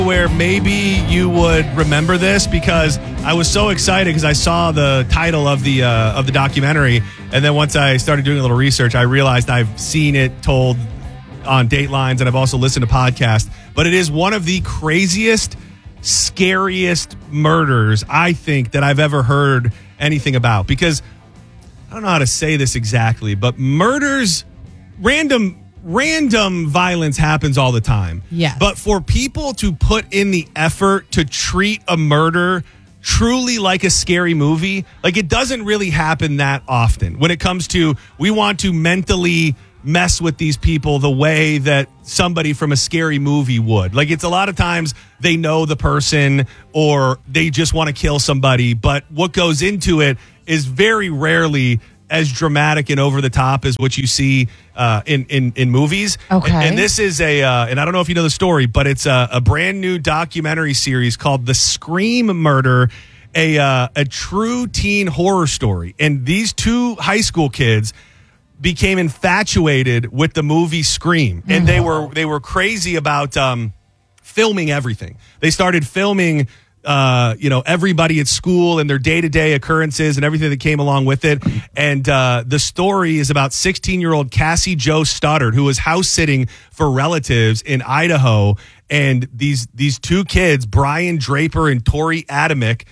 Where maybe you would remember this because I was so excited because I saw the title of the documentary, and then once I started doing a little research, I realized I've seen it told on Datelines, and I've also listened to podcasts. But it is one of the craziest, scariest murders I think that I've ever heard anything about, because I don't know how to say this exactly, but murders, random violence happens all the time. Yes. But for people to put in the effort to treat a murder truly like a scary movie, like, it doesn't really happen that often when it comes to, we want to mentally mess with these people the way that somebody from a scary movie would. Like, it's a lot of times they know the person or they just want to kill somebody, but what goes into it is very rarely as dramatic and over the top as what you see in movies. Okay. And this is and I don't know if you know the story, but it's a brand new documentary series called The Scream Murder, a true teen horror story. And these two high school kids became infatuated with the movie Scream. And they were crazy about filming everything. They started filming everybody at school and their day-to-day occurrences and everything that came along with it. And the story is about 16-year-old Cassie Jo Stoddard, who was house sitting for relatives in Idaho. And these two kids, Brian Draper and Tori Adamick,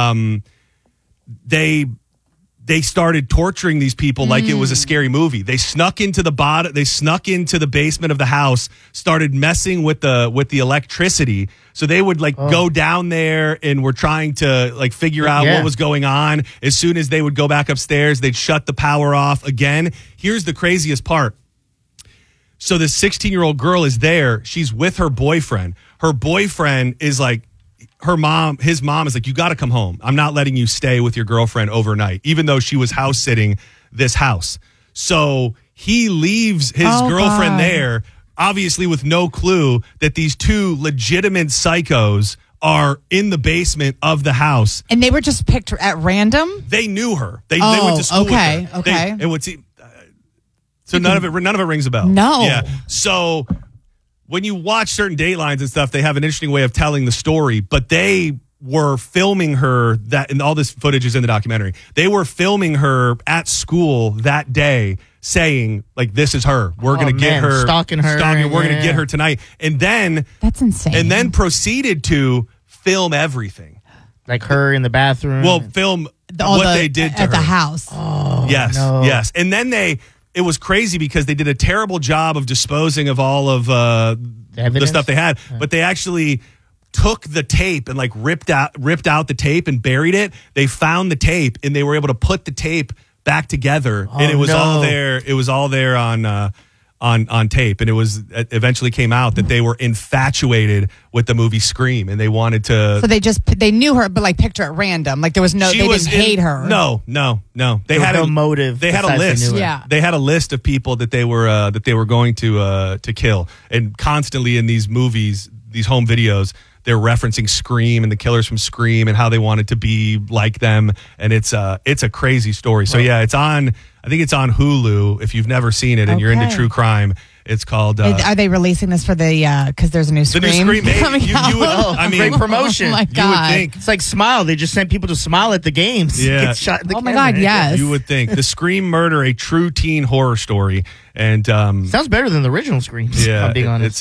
they started torturing these people like it was a scary movie. They snuck into the basement of the house, started messing with the electricity. So they would go down there and were trying to figure out what was going on. As soon as they would go back upstairs, they'd shut the power off again. Here's the craziest part. So this 16-year-old girl is there. She's with her boyfriend. Her boyfriend is his mom is like, you got to come home. I'm not letting you stay with your girlfriend overnight, even though she was house sitting this house. So he leaves his girlfriend there, obviously with no clue that these two legitimate psychos are in the basement of the house. And they were just picked at random? They knew her. They went to school with her. Okay. So none of it rings a bell. No. Yeah. So when you watch certain Datelines and stuff, they have an interesting way of telling the story, but they were filming her and all this footage is in the documentary. They were filming her at school that day saying, this is her. We're going to get her. Stalking her. We're going to get her tonight. And then. That's insane. And then proceeded to film everything. Like her in the bathroom. Well, film what they did to her. At the house. Oh, yes. No. Yes. And then it was crazy because they did a terrible job of disposing of all of the stuff they had, but they actually took the tape and ripped out the tape and buried it. They found the tape and they were able to put the tape back together, and it was all there. It was all there on tape, and it eventually came out that they were infatuated with the movie Scream, and they wanted to. So they knew her, but picked her at random. They didn't hate her. No. They had no motive. They had a list. Yeah. They had a list of people that they were going to kill, and constantly in these movies, these home videos, they're referencing Scream and the killers from Scream and how they wanted to be like them, and it's a crazy story. So yeah, I think it's on Hulu. If you've never seen it and you're into true crime, it's called. Are they releasing this for because there's a new Scream? The new Scream, coming out? Great promotion. Oh my God. You would think it's like Smile. They just sent people to Smile at the games. Yeah. Get shot in the my camera. God, yes. You would think. The Scream Murder, a true teen horror story, and sounds better than the original Screams. Yeah, if I'm being honest.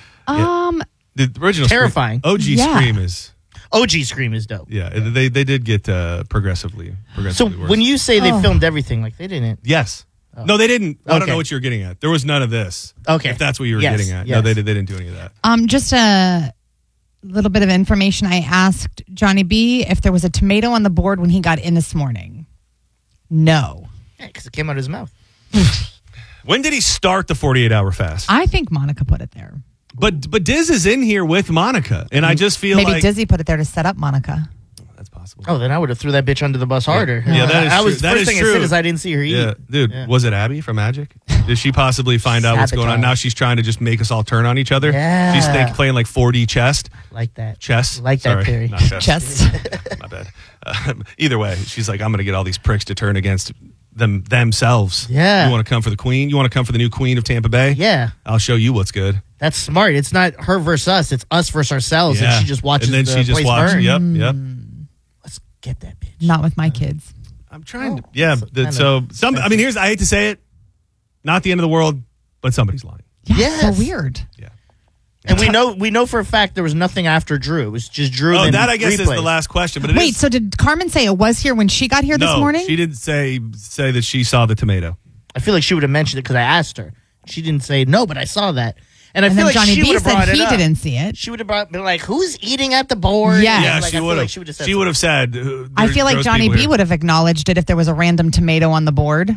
The original terrifying. Scream, OG Scream is. OG Scream is dope. Yeah, they did get progressively So worse. when you say they filmed everything, they didn't. Yes. Oh. No, they didn't. I don't Okay. know what you're getting at. There was none of this. Okay. If that's what you were Yes, getting at. yes. No, they didn't do any of that. Just a little bit of information. I asked Johnny B if there was a tomato on the board when he got in this morning. No. Yeah, because it came out of his mouth. When did he start the 48-hour fast? I think Monica put it there. But Diz is in here with Monica, and I just feel Maybe like Dizzy put it there to set up Monica. that's possible. Oh, then I would have threw that bitch under the bus harder. Yeah, that is I true. was That first is thing true. I said is I didn't see her eat. Yeah, dude, was it Abby from Magic? Did she possibly find out what's going on? Sabotage. Now she's trying to just make us all turn on each other. Yeah. She's playing 4D chess. Like that. Chess. Like that Sorry, theory. not chess. Chest. My bad. Either way, she's like, I'm going to get all these pricks to turn against themselves. Yeah. You want to come for the queen? You want to come for the new queen of Tampa Bay? Yeah. I'll show you what's good. That's smart. It's not her versus us. It's us versus ourselves. And she just watches and then the she just place watches. burn. Yep. Let's get that bitch. Not with my kids. I'm trying to. Oh, Yeah. so kind of I mean, I hate to say it, not the end of the world, but somebody's lying. Yeah, Yes. so weird. Yeah. And we know for a fact there was nothing after Drew. It was just Drew. Oh, and that I guess is the replays. last question. But Wait, so did Carmen say it was here when she got here this morning? she didn't say that she saw the tomato. I feel like she would have mentioned it because I asked her. She didn't say no, but I saw that. And I And feel then like Johnny she B would have said brought it he up. didn't see it. She would have been like, "Who's eating at the board?" Yeah. Yeah, Like, she I feel would have. like she would have said. She would have said. I feel like Johnny B would have acknowledged it if there was a random tomato on the board.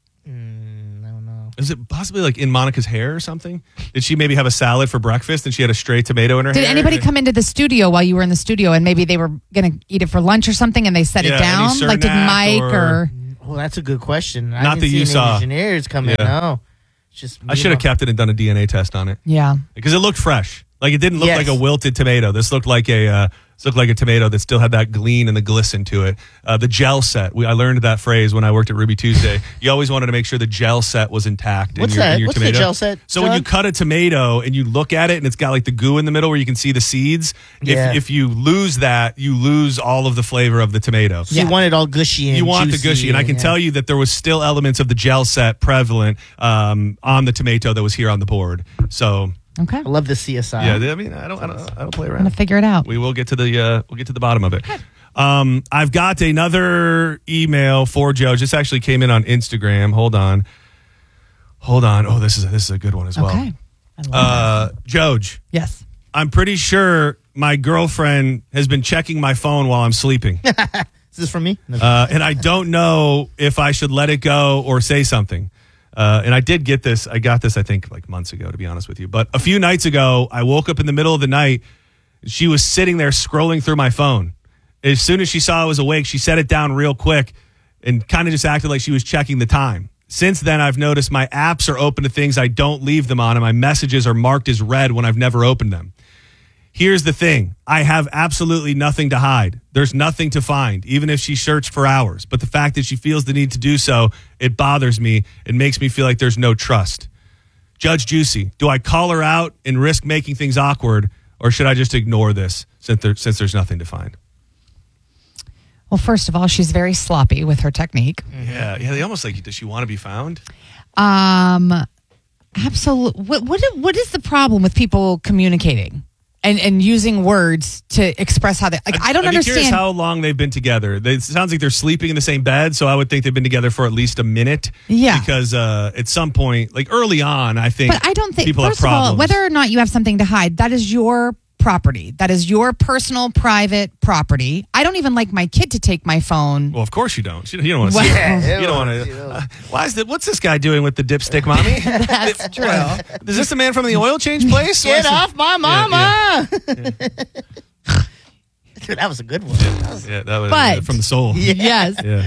Is it possibly like in Monica's hair or something? Did she maybe have a salad for breakfast and she had a stray tomato in her hair? Did anybody come into the studio while you were in the studio and maybe they were going to eat it for lunch or something and they set it Yeah, down? any Like did Cernak Mike or Well, that's a good question. I Not didn't that see you any saw. engineers come in. Yeah. No, it's just I should have kept it and done a DNA test on it yeah. because it looked fresh. Like it didn't look Yes. like a wilted tomato. This looked like a tomato that still had that gleam and the glisten to it. The gel set. I learned that phrase when I worked at Ruby Tuesday. You always wanted to make sure the gel set was intact. What's in your, that? In your What's tomato. the gel set, So when John? you cut a tomato and you look at it and it's got like the goo in the middle where you can see the seeds. Yeah. If you lose that, you lose all of the flavor of the tomato. You want it all gushy and You want the juicy gushy, and I can tell you that there was still elements of the gel set prevalent on the tomato that was here on the board. So Okay. I love the CSI. yeah, I mean, I don't play I'm around. going to figure it out. We will get to the bottom of it. I've got another email for Joe. Just actually came in on Instagram. Hold on. Oh, this is a good one as well. Okay. I love that. Joj, Yes. I'm pretty sure my girlfriend has been checking my phone while I'm sleeping. Is this from me? No. And I don't know if I should let it go or say something. And I did get this. I got this, I think, like months ago, to be honest with you. But a few nights ago, I woke up in the middle of the night. She was sitting there scrolling through my phone. As soon as she saw I was awake, she set it down real quick and kind of just acted like she was checking the time. Since then, I've noticed my apps are open to things I don't leave them on, and my messages are marked as read when I've never opened them. Here's the thing. I have absolutely nothing to hide. There's nothing to find, even if she searched for hours. But the fact that she feels the need to do so, it bothers me. It makes me feel like there's no trust. Judge Juicy, do I call her out and risk making things awkward, or should I just ignore this since there's nothing to find? Well, first of all, she's very sloppy with her technique. Yeah. They almost like, does she want to be found? Absolutely. What is the problem with people communicating and using words to express how they like? I don't I'd be curious understand how long they've been together. It sounds like they're sleeping in the same bed, so I would think they've been together for at least a minute. Yeah. Because at some point, like early on, I think. But I don't think, people first have of all, problems. whether or not you have something to hide, that is your property. That is your personal, private property. I don't even like my kid to take my phone. Well, of course you don't. You don't want to Well- see Yeah, it. You don't want to. Why is that? What's this guy doing with the dipstick, mommy? That's true. Is this the man from the oil change place? Get off my mama! Yeah. Dude, that was a good one. Yeah, that was But- from the soul. Yes. Yeah.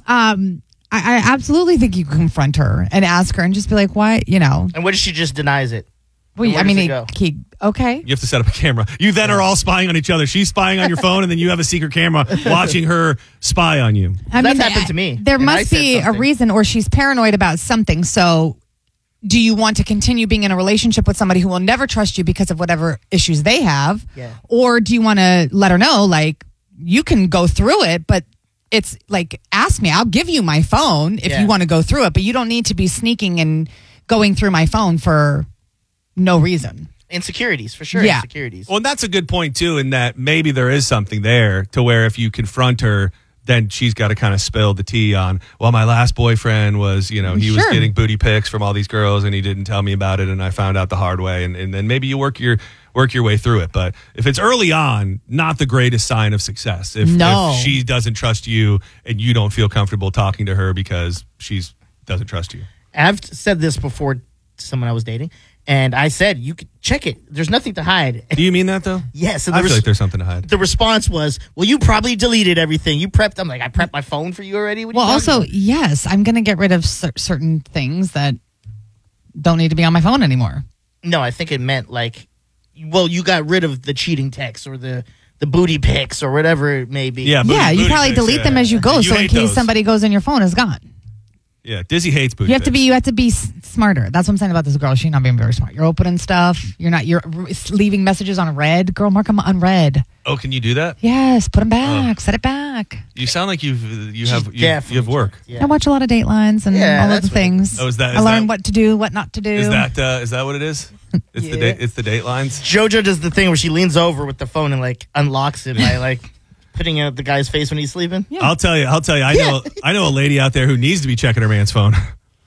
I absolutely think you confront her and ask her and just be like, why, And what if she just denies it? Well, where I does mean, it go? okay. You have to set up a camera. You then are all spying on each other. She's spying on your phone, and then you have a secret camera watching her spy on you. That's happened to me, There and I must said be a something. reason, or she's paranoid about something. So, do you want to continue being in a relationship with somebody who will never trust you because of whatever issues they have? Yeah. Or do you want to let her know, like, you can go through it, but it's like, ask me, I'll give you my phone if Yeah. you want to go through it, but you don't need to be sneaking and going through my phone for no reason. Insecurities, for sure. Yeah. Insecurities. Well, and that's a good point, too, in that maybe there is something there to where if you confront her, then she's got to kind of spill the tea on, well, my last boyfriend was, he was Sure. getting booty pics from all these girls and he didn't tell me about it and I found out the hard way. And then maybe you work your way through it. But if it's early on, not the greatest sign of success. If she doesn't trust you and you don't feel comfortable talking to her because she doesn't trust you. I've said this before to someone I was dating, and I said, you could check it. There's nothing to hide. Do you mean that, though? Yes. And I feel like there's something to hide. the response was, well, you probably deleted everything. You prepped. I'm like, I prepped my phone for you already? What are Well, you talking also, about? yes, I'm going to get rid of certain things that don't need to be on my phone anymore. No, I think it meant like, well, you got rid of the cheating texts or the booty pics or whatever it may be. Yeah, Yeah, you booty probably pics, delete yeah. them as you go, You so in hate case those. somebody goes in your phone, is gone. Yeah, Dizzy hates booty. You have to pics. be. You have to be smarter. That's what I'm saying about this girl. She's not being very smart. You're opening stuff. You're not. You're leaving messages on red. Girl, mark them on red. Oh, can you do that? Yes, put them back. Set it back. You sound like you have work. Yeah. I watch a lot of Datelines and Yeah, all of that's the things. Oh, is I learn what to do, what not to do. Is that what it is? It's the date lines. JoJo does the thing where she leans over with the phone and like unlocks it by like putting it at the guy's face when he's sleeping. Yeah. I'll tell you. I know a lady out there who needs to be checking her man's phone.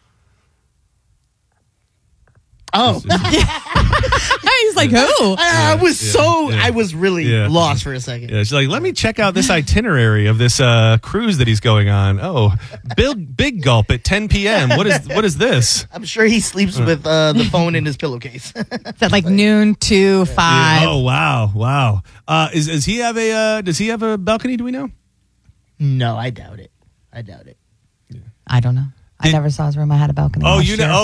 Oh, He's like, who? I was really lost for a second. Yeah, she's like, let me check out this itinerary of this cruise that he's going on. Oh, big gulp at 10 p.m. What is this? I'm sure he sleeps with the phone in his pillowcase. It's at like noon to 5. Oh wow. Does he have a balcony? Do we know? No, I doubt it. I don't know. I never saw his room. I had a balcony. Oh, last you know. year.